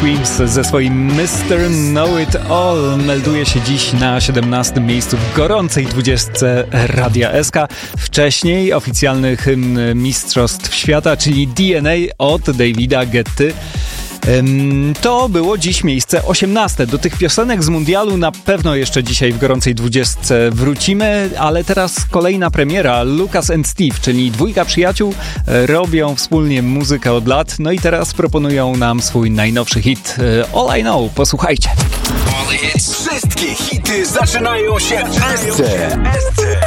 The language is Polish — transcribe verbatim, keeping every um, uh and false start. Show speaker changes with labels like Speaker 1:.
Speaker 1: Swims ze swoim mister Know It All melduje się dziś na siedemnastym miejscu w gorącej dwudziestce Radia S K. Wcześniej oficjalny hymn Mistrzostw Świata, czyli D N A od Davida Guetty. To było dziś miejsce osiemnaste. Do tych piosenek z mundialu na pewno jeszcze dzisiaj w gorącej dwudziestce wrócimy, ale teraz kolejna premiera. Lucas and Steve, czyli dwójka przyjaciół, robią wspólnie muzykę od lat, no i teraz proponują nam swój najnowszy hit All I Know. Posłuchajcie.
Speaker 2: Wszystkie hity zaczynają się w S C.